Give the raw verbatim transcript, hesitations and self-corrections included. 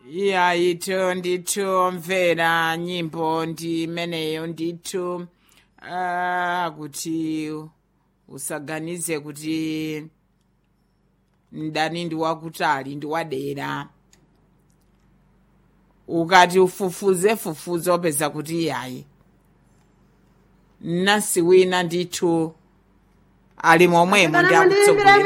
iya ito ndithu mvera nyimbo ndi imeneyo ndithu ah, kuti usaganize kuti mdani ndi wakutali ndi wadera. Ukati ufufuze fufuze opeza kuti iyayi nasi wina ndithu ali momwemo ndi akutsogolera